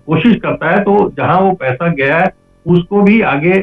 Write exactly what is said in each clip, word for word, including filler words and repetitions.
कोशिश करता है तो जहां वो पैसा गया है उसको भी आगे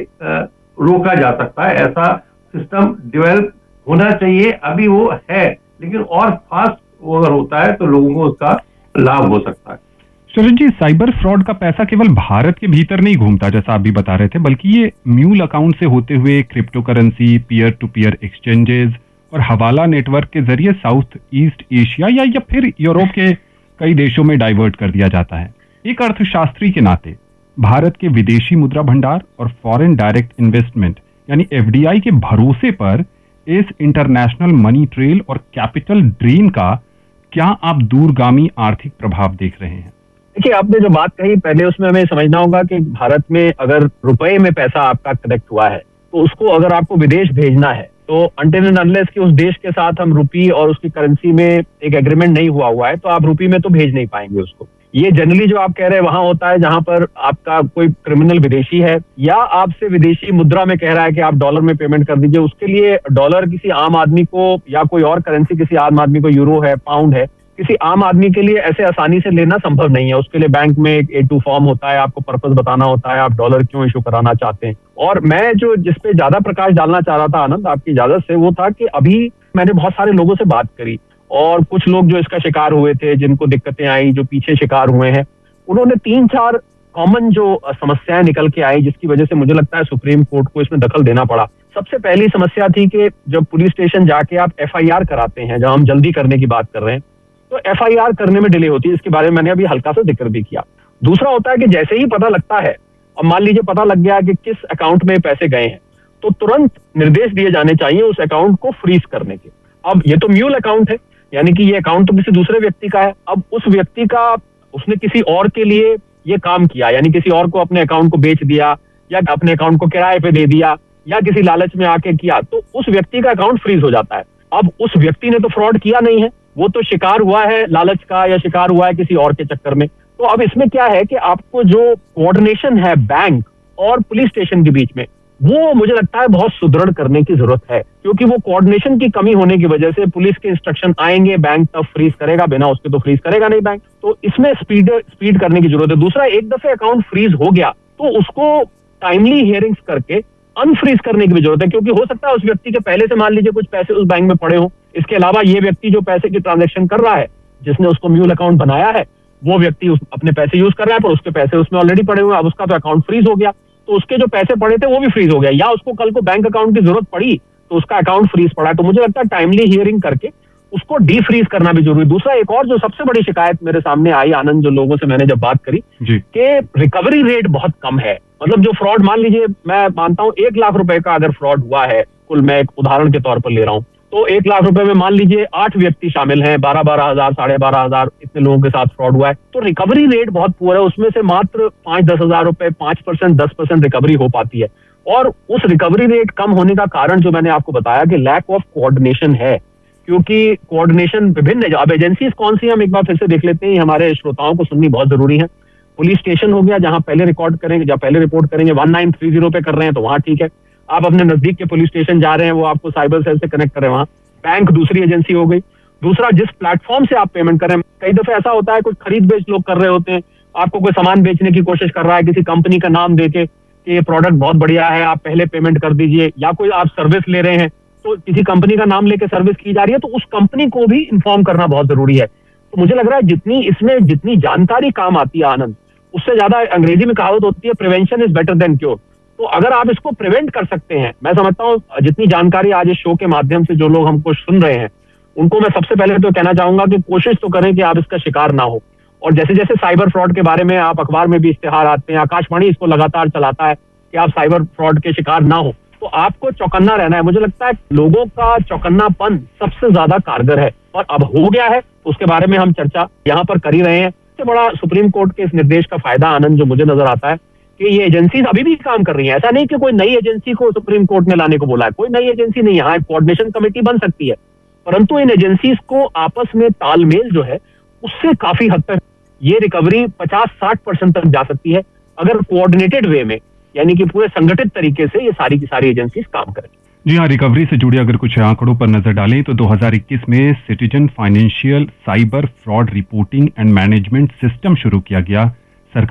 रोका जा सकता है। ऐसा सिस्टम डेवलप होना चाहिए। अभी वो है, लेकिन और फास्ट अगर होता है तो लोगों को उसका लाभ हो सकता है। शरद जी, साइबर फ्रॉड का पैसा केवल भारत के भीतर नहीं घूमता जैसा आप भी बता रहे थे, बल्कि ये म्यूल अकाउंट से होते हुए crypto currency, peer to peer exchanges और हवाला नेटवर्क के जरिए साउथ ईस्ट एशिया या, या फिर यूरोप के कई देशों में डाइवर्ट कर दिया जाता है। एक अर्थशास्त्री के नाते भारत के विदेशी मुद्रा भंडार और फॉरेन डायरेक्ट इन्वेस्टमेंट यानी एफडीआई के भरोसे पर इस इंटरनेशनल मनी ट्रेल और कैपिटल ड्रेन का क्या आप दूरगामी आर्थिक प्रभाव देख रहे हैं? देखिए, आपने जो बात कही पहले उसमें हमें समझना होगा कि भारत में अगर रुपए में पैसा आपका कलेक्ट हुआ है तो उसको अगर आपको विदेश भेजना है तो अनटिल एंड अनलेस कि उस देश के साथ हम रुपी और उसकी करेंसी में एक एग्रीमेंट नहीं हुआ हुआ है तो आप रुपी में तो भेज नहीं पाएंगे उसको। ये जनरली जो आप कह रहे हैं वहां होता है जहां पर आपका कोई क्रिमिनल विदेशी है या आपसे विदेशी मुद्रा में कह रहा है कि आप डॉलर में पेमेंट कर दीजिए। उसके लिए डॉलर किसी आम आदमी को या कोई और करेंसी किसी आम आदमी को, यूरो है, पाउंड है, किसी आम आदमी के लिए ऐसे आसानी से लेना संभव नहीं है। उसके लिए बैंक में एक ए टू फॉर्म होता है, आपको पर्पस बताना होता है, आप डॉलर क्यों इशू कराना चाहते हैं। और मैं जो जिस पे ज्यादा प्रकाश डालना चाह रहा था आनंद, आपकी इजाजत से, वो था कि अभी मैंने बहुत सारे लोगों से बात करी और कुछ लोग जो इसका शिकार हुए थे, जिनको दिक्कतें आई, जो पीछे शिकार हुए हैं, उन्होंने तीन चार कॉमन जो समस्याएं निकल के आई जिसकी वजह से मुझे लगता है सुप्रीम कोर्ट को इसमें दखल देना पड़ा। सबसे पहली समस्या थी कि जब पुलिस स्टेशन जाके आप एफ आई आर कराते हैं, जब हम जल्दी करने की बात कर रहे हैं, तो एफ आई आर करने में डिले होती है। इसके बारे में मैंने अभी हल्का सा जिक्र भी किया। दूसरा होता है कि जैसे ही पता लगता है, अब मान लीजिए पता लग गया कि किस अकाउंट में पैसे गए हैं, तो तुरंत निर्देश दिए जाने चाहिए उस अकाउंट को फ्रीज करने के। अब ये तो म्यूल अकाउंट है, यानी कि ये अकाउंट तो किसी दूसरे व्यक्ति का है। अब उस व्यक्ति का, उसने किसी और के लिए ये काम किया, यानी किसी और को अपने अकाउंट को बेच दिया या अपने अकाउंट को किराए पे दे दिया या किसी लालच में आके किया, तो उस व्यक्ति का अकाउंट फ्रीज हो जाता है। अब उस व्यक्ति ने तो फ्रॉड किया नहीं है, वो तो शिकार हुआ है लालच का या शिकार हुआ है किसी और के चक्कर में। तो अब इसमें क्या है कि आपको जो कोऑर्डिनेशन है बैंक और पुलिस स्टेशन के बीच में, वो मुझे लगता है बहुत सुदृढ़ करने की जरूरत है, क्योंकि वो कोऑर्डिनेशन की कमी होने की वजह से पुलिस के इंस्ट्रक्शन आएंगे, बैंक तब फ्रीज करेगा, बिना उसके तो फ्रीज करेगा नहीं बैंक। तो इसमें स्पीड स्पीड करने की जरूरत है। दूसरा, एक दफे अकाउंट फ्रीज हो गया तो उसको टाइमली हियरिंग्स करके अनफ्रीज करने की भी जरूरत है, क्योंकि हो सकता है उस व्यक्ति के पहले से मान लीजिए कुछ पैसे उस बैंक में पड़े हों। इसके अलावा ये व्यक्ति जो पैसे की ट्रांजैक्शन कर रहा है, जिसने उसको म्यूल अकाउंट बनाया है, वो व्यक्ति उस, अपने पैसे यूज कर रहा है, पर उसके पैसे उसमें ऑलरेडी पड़े हुए हैं। अब उसका तो अकाउंट फ्रीज हो गया, तो उसके जो पैसे पड़े थे वो भी फ्रीज हो गया, या उसको कल को बैंक अकाउंट की जरूरत पड़ी तो उसका अकाउंट फ्रीज पड़ा। तो मुझे लगता है टाइमली हियरिंग करके उसको डीफ्रीज करना भी जरूरी। दूसरा, एक और जो सबसे बड़ी शिकायत मेरे सामने आई आनंद, जो लोगों से मैंने जब बात करी कि रिकवरी रेट बहुत कम है। मतलब जो फ्रॉड, मान लीजिए मैं मानता हूं एक लाख रुपए का अगर फ्रॉड हुआ है कुल, मैं एक उदाहरण के तौर पर ले रहा हूं, तो एक लाख रुपए में मान लीजिए आठ व्यक्ति शामिल हैं, बारह बारह हजार साढ़े बारह हजार इतने लोगों के साथ फ्रॉड हुआ है, तो रिकवरी रेट बहुत पुअर है। उसमें से मात्र पांच दस हजार रुपए, पांच परसेंट दस परसेंट रिकवरी हो पाती है। और उस रिकवरी रेट कम होने का कारण जो मैंने आपको बताया कि लैक ऑफ कोऑर्डिनेशन है, क्योंकि कोऑर्डिनेशन विभिन्न, अब एजेंसीज कौन सी हम एक बार फिर से देख लेते हैं, हमारे श्रोताओं को सुननी बहुत जरूरी है। पुलिस स्टेशन हो गया, जहां पहले रिकॉर्ड करेंगे, जहां पहले रिपोर्ट करेंगे, वन नाइन थ्री जीरो पे कर रहे हैं तो वहां ठीक है। आप अपने नजदीक के पुलिस स्टेशन जा रहे हैं, वो आपको साइबर सेल से कनेक्ट करें, वहां बैंक दूसरी एजेंसी हो गई। दूसरा, जिस प्लेटफॉर्म से आप पेमेंट कर रहे हैं, कई दफे ऐसा होता है कुछ खरीद बेच लोग कर रहे होते हैं, आपको कोई सामान बेचने की कोशिश कर रहा है किसी कंपनी का नाम देके कि ये प्रोडक्ट बहुत बढ़िया है, आप पहले पेमेंट कर दीजिए, या कोई आप सर्विस ले रहे हैं तो किसी कंपनी का नाम लेके सर्विस की जा रही है, तो उस कंपनी को भी इन्फॉर्म करना बहुत जरूरी है। तो मुझे लग रहा है जितनी इसमें जितनी जानकारी काम आती है आनंद, उससे ज्यादा, अंग्रेजी में कहावत होती है prevention is better than cure. तो अगर आप इसको प्रिवेंट कर सकते हैं, मैं समझता हूँ जितनी जानकारी आज इस शो के माध्यम से जो लोग हमको सुन रहे हैं, उनको मैं सबसे पहले तो कहना चाहूंगा कि कोशिश तो करें कि आप इसका शिकार ना हो। और जैसे जैसे साइबर फ्रॉड के बारे में आप अखबार में भी इश्तेहार आते हैं, आकाशवाणी इसको लगातार चलाता है कि आप साइबर फ्रॉड के शिकार ना हो, तो आपको चौकन्ना रहना है। मुझे लगता है लोगों का चौकन्नापन सबसे ज्यादा कारगर है, और अब हो गया है तो उसके बारे में हम चर्चा यहाँ पर कर ही रहे हैं। सबसे बड़ा सुप्रीम कोर्ट के इस निर्देश का फायदा आनंद जो मुझे नजर आता है कि ये एजेंसीज अभी भी काम कर रही हैं। ऐसा नहीं कि कोई नई एजेंसी को सुप्रीम कोर्ट ने लाने को बोला है, कोई नई एजेंसी नहीं, यहाँ कोऑर्डिनेशन कमेटी बन सकती है, परंतु इन एजेंसीज को आपस में तालमेल जो है उससे काफी हद तक ये रिकवरी पचास साठ परसेंट तक जा सकती है, अगर कोऑर्डिनेटेड वे में, यानी कि पूरे संगठित तरीके से ये सारी की सारी एजेंसीज काम करें। जी हाँ, रिकवरी से जुड़े अगर कुछ आंकड़ों पर नजर डालें तो दो हज़ार इक्कीस में citizen financial cyber fraud reporting and management system शुरू किया गया,